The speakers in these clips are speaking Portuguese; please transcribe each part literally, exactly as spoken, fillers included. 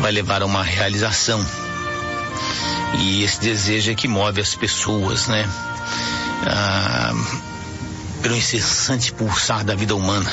vai levar a uma realização. E esse desejo é que move as pessoas, né? Ah, pelo incessante pulsar da vida humana.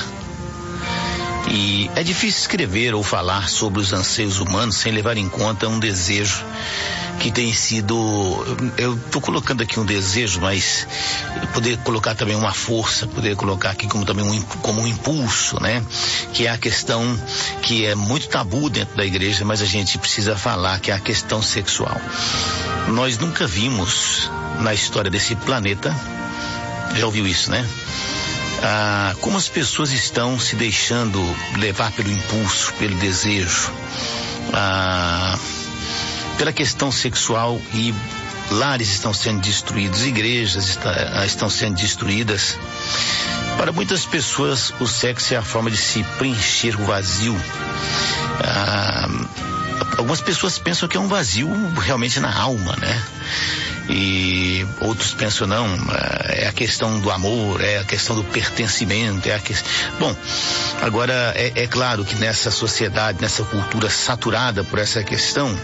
E é difícil escrever ou falar sobre os anseios humanos sem levar em conta um desejo que tem sido, eu estou colocando aqui um desejo, mas poder colocar também uma força, poder colocar aqui como também um, como um impulso, né? Que é a questão que é muito tabu dentro da igreja, mas a gente precisa falar, que é a questão sexual. Nós nunca vimos na história desse planeta, já ouviu isso, né? Ah, como as pessoas estão se deixando levar pelo impulso, pelo desejo, ah, pela questão sexual, e lares estão sendo destruídos, igrejas está, estão sendo destruídas. Para muitas pessoas, o sexo é a forma de se preencher o vazio. Ah, algumas pessoas pensam que é um vazio realmente na alma, né? E outros pensam, não, é a questão do amor, é a questão do pertencimento, é a questão... Bom, agora é, é claro que nessa sociedade, nessa cultura saturada por essa questão,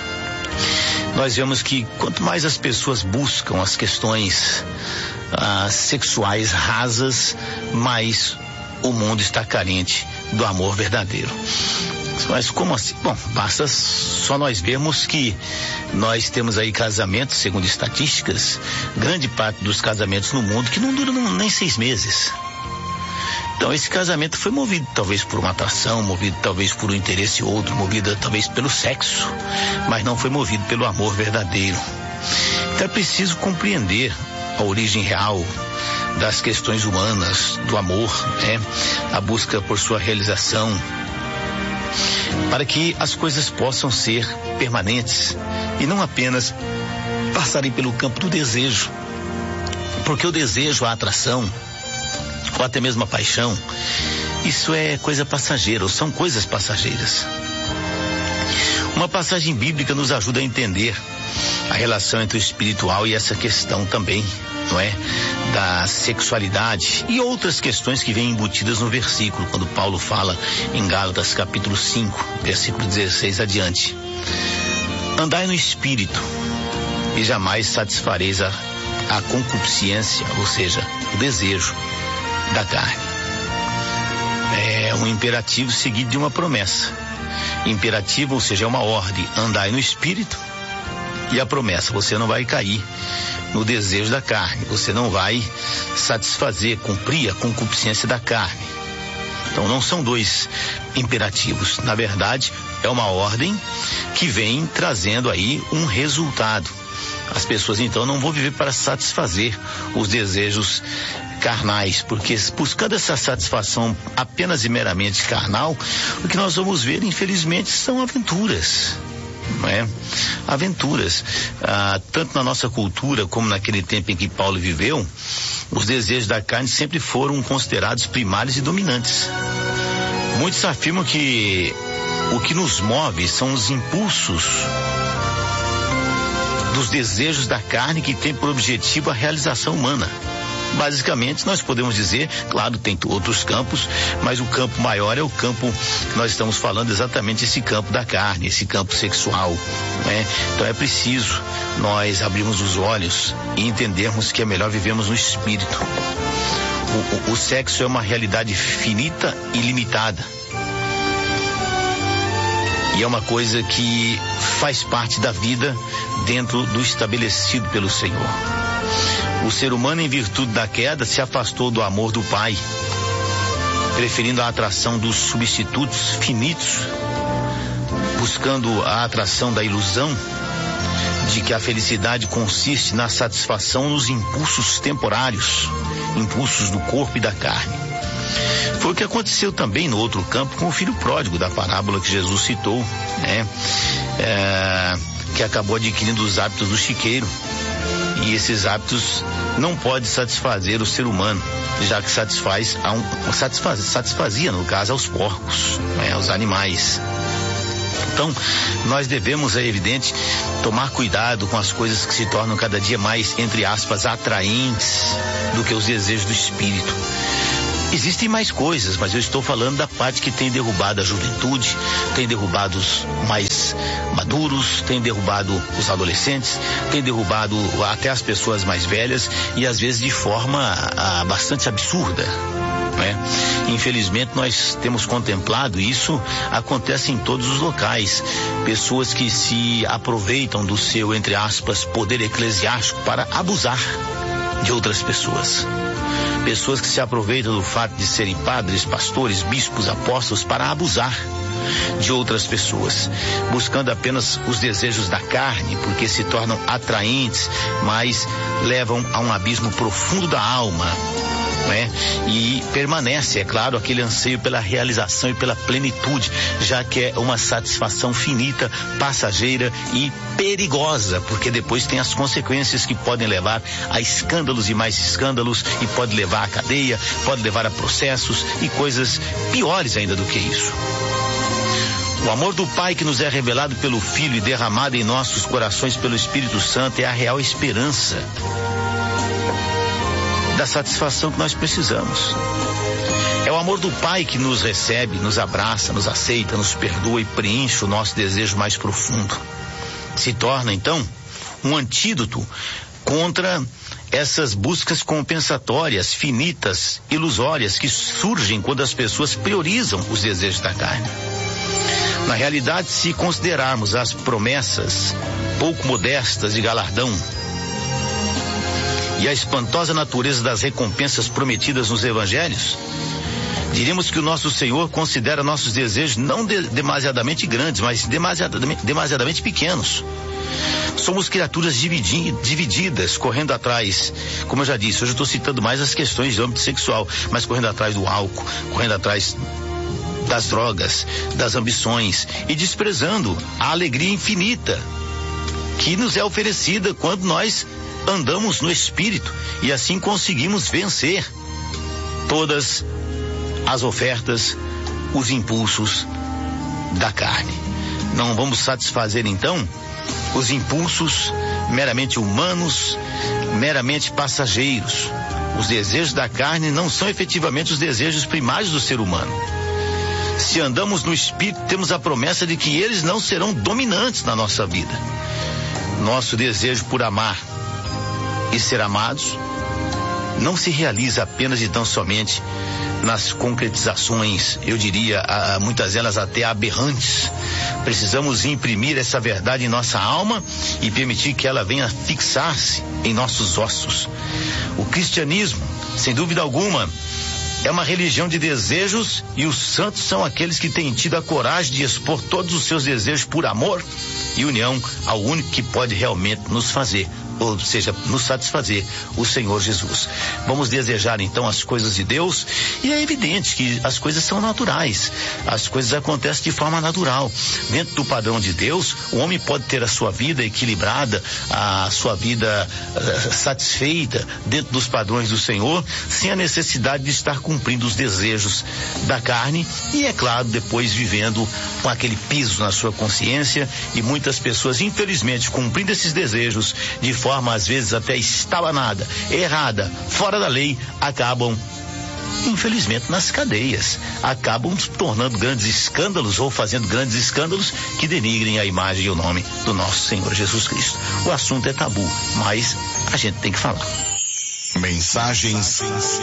nós vemos que quanto mais as pessoas buscam as questões ah, sexuais rasas, mais o mundo está carente do amor verdadeiro. Mas como assim? Bom, basta só nós vermos que nós temos aí casamentos, segundo estatísticas, grande parte dos casamentos no mundo que não duram nem seis meses. Então esse casamento foi movido talvez por uma atração, movido talvez por um interesse outro, movido talvez pelo sexo, mas não foi movido pelo amor verdadeiro. Então é preciso compreender a origem real das questões humanas, do amor, né? A busca por sua realização, para que as coisas possam ser permanentes e não apenas passarem pelo campo do desejo. Porque o desejo, a atração, ou até mesmo a paixão, isso é coisa passageira, ou são coisas passageiras. Uma passagem bíblica nos ajuda a entender a relação entre o espiritual e essa questão também, não é? Da sexualidade e outras questões que vêm embutidas no versículo, quando Paulo fala em Gálatas capítulo cinco, versículo dezesseis adiante. Andai no espírito e jamais satisfareis a, a concupiscência, ou seja, o desejo da carne. É um imperativo seguido de uma promessa. Imperativo, ou seja, é uma ordem, andai no espírito, e a promessa, você não vai cair no desejo da carne, você não vai satisfazer, cumprir a concupiscência da carne. Então não são dois imperativos, na verdade é uma ordem que vem trazendo aí um resultado. As pessoas então não vão viver para satisfazer os desejos carnais, porque buscando essa satisfação apenas e meramente carnal, o que nós vamos ver, infelizmente, são aventuras. Não é? Aventuras. Ah, tanto na nossa cultura como naquele tempo em que Paulo viveu, os desejos da carne sempre foram considerados primários e dominantes. Muitos afirmam que o que nos move são os impulsos dos desejos da carne, que tem por objetivo a realização humana. Basicamente, nós podemos dizer, claro, tem outros campos, mas o campo maior é o campo que nós estamos falando, exatamente esse campo da carne, esse campo sexual, né? Então é preciso nós abrirmos os olhos e entendermos que é melhor vivermos no espírito. O, o, o sexo é uma realidade finita e limitada. E é uma coisa que faz parte da vida dentro do estabelecido pelo Senhor. O ser humano, em virtude da queda, se afastou do amor do Pai, preferindo a atração dos substitutos finitos, buscando a atração da ilusão de que a felicidade consiste na satisfação nos impulsos temporários, impulsos do corpo e da carne. Foi o que aconteceu também no outro campo com o filho pródigo da parábola que Jesus citou, né? É, que acabou adquirindo os hábitos do chiqueiro. E esses hábitos não podem satisfazer o ser humano, já que satisfaz, a um, satisfaz, satisfazia, no caso, aos porcos, né, aos animais. Então, nós devemos, é evidente, tomar cuidado com as coisas que se tornam cada dia mais, entre aspas, atraentes do que os desejos do espírito. Existem mais coisas, mas eu estou falando da parte que tem derrubado a juventude, tem derrubado os mais maduros, tem derrubado os adolescentes, tem derrubado até as pessoas mais velhas e às vezes de forma ah, bastante absurda. Né? Infelizmente nós temos contemplado isso, acontece em todos os locais, pessoas que se aproveitam do seu, entre aspas, poder eclesiástico para abusar de outras pessoas. Pessoas que se aproveitam do fato de serem padres, pastores, bispos, apóstolos para abusar de outras pessoas, buscando apenas os desejos da carne, porque se tornam atraentes, mas levam a um abismo profundo da alma, né? E permanece, é claro, aquele anseio pela realização e pela plenitude, já que é uma satisfação finita, passageira e perigosa, porque depois tem as consequências que podem levar a escândalos e mais escândalos, e pode levar à cadeia, pode levar a processos e coisas piores ainda do que isso. O amor do Pai que nos é revelado pelo Filho e derramado em nossos corações pelo Espírito Santo é a real esperança da satisfação que nós precisamos. É o amor do Pai que nos recebe, nos abraça, nos aceita, nos perdoa e preenche o nosso desejo mais profundo. Se torna, então, um antídoto contra essas buscas compensatórias, finitas, ilusórias, que surgem quando as pessoas priorizam os desejos da carne. Na realidade, se considerarmos as promessas pouco modestas de galardão e a espantosa natureza das recompensas prometidas nos evangelhos, diríamos que o nosso Senhor considera nossos desejos não de, demasiadamente grandes, mas demasiadamente, demasiadamente pequenos. Somos criaturas dividi, divididas, correndo atrás, como eu já disse, hoje eu estou citando mais as questões de âmbito sexual, mas correndo atrás do álcool, correndo atrás das drogas, das ambições e desprezando a alegria infinita que nos é oferecida quando nós andamos no Espírito e assim conseguimos vencer todas as ofertas, os impulsos da carne. Não vamos satisfazer então os impulsos meramente humanos, meramente passageiros. Os desejos da carne não são efetivamente os desejos primários do ser humano. Se andamos no Espírito, temos a promessa de que eles não serão dominantes na nossa vida. Nosso desejo por amar e ser amados não se realiza apenas e tão somente nas concretizações, eu diria, muitas delas até aberrantes. Precisamos imprimir essa verdade em nossa alma e permitir que ela venha fixar-se em nossos ossos. O cristianismo, sem dúvida alguma, é uma religião de desejos, e os santos são aqueles que têm tido a coragem de expor todos os seus desejos por amor e união ao único que pode realmente nos fazer, ou seja, nos satisfazer, o Senhor Jesus. Vamos desejar então as coisas de Deus, e é evidente que as coisas são naturais, as coisas acontecem de forma natural. Dentro do padrão de Deus, o homem pode ter a sua vida equilibrada, a sua vida uh, satisfeita dentro dos padrões do Senhor, sem a necessidade de estar cumprindo os desejos da carne, e é claro, depois vivendo com aquele peso na sua consciência, e muitas pessoas, infelizmente, cumprindo esses desejos de forma forma às vezes até estabanada, errada, fora da lei, acabam infelizmente nas cadeias, acabam se tornando grandes escândalos ou fazendo grandes escândalos que denigrem a imagem e o nome do nosso Senhor Jesus Cristo. O assunto é tabu, mas a gente tem que falar. Mensagens